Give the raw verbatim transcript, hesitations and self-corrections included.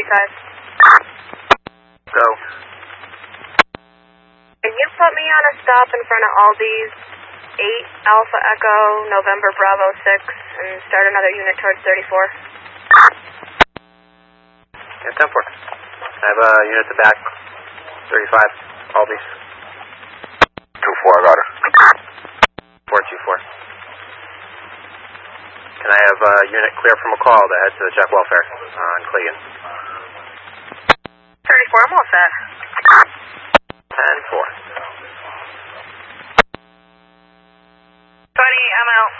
side. Go. Can you put me on a stop in front of Aldi's, eight Alpha Echo, November Bravo six, and start another unit towards thirty-four? Yeah, ten four. I have a unit at the back, thirty-five, Aldi's. two four, I got her. four two four. Can I have a unit clear from a call to head to the Jack Welfare on Clayton? thirty-four, I'm all set. ten four. Buddy, I'm out.